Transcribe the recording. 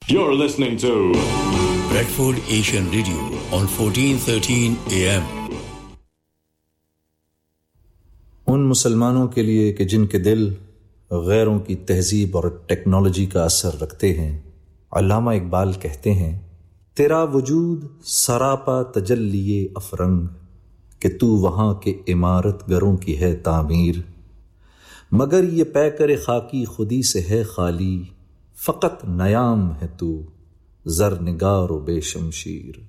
You're listening to Bradford Asian Radio on 1413 AM. उन मुसलमानों के लिए कि जिनके दिल गैरों की तहजीब और टेक्नोलॉजी का असर रखते हैं, अल्लामा इकबाल कहते हैं, तेरा वजूद सरापा तजल्लिए अफरंग कि तू वहां के इमारत गरों की है तामीर, मगर ये पैकर खाकी खुदी से है खाली, फ़कत नयाम है तू ज़र निगार व बेशमशीर।